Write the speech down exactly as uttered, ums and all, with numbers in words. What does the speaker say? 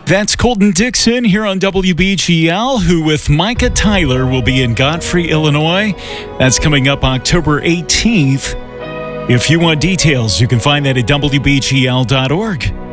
That's Colton Dixon here on W B G L, who with Micah Tyler will be in Godfrey, Illinois. That's coming up October eighteenth. If you want details, you can find that at W B G L dot org.